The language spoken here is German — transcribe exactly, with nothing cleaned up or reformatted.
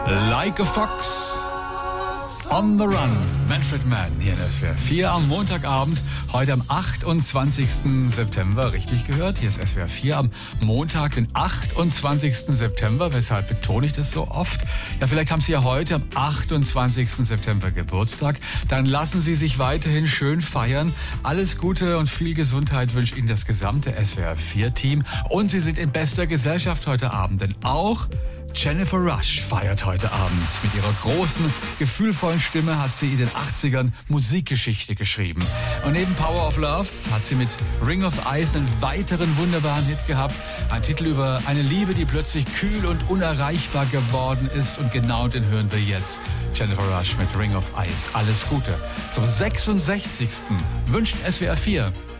Like a Fox, on the Run, Manfred Mann hier in S W R vier am Montagabend, heute am achtundzwanzigsten September, richtig gehört, hier ist S W R vier am Montag, den achtundzwanzigsten September, weshalb betone ich das so oft? Ja, vielleicht haben Sie ja heute am achtundzwanzigsten September Geburtstag, dann lassen Sie sich weiterhin schön feiern, alles Gute und viel Gesundheit wünscht Ihnen das gesamte S W R vier Team und Sie sind in bester Gesellschaft heute Abend, denn auch Jennifer Rush feiert heute Abend. Mit ihrer großen, gefühlvollen Stimme hat sie in den achtzigern Musikgeschichte geschrieben. Und neben Power of Love hat sie mit Ring of Ice einen weiteren wunderbaren Hit gehabt. Ein Titel über eine Liebe, die plötzlich kühl und unerreichbar geworden ist. Und genau den hören wir jetzt. Jennifer Rush mit Ring of Ice. Alles Gute. Zum sechsundsechzigsten wünscht S W R vier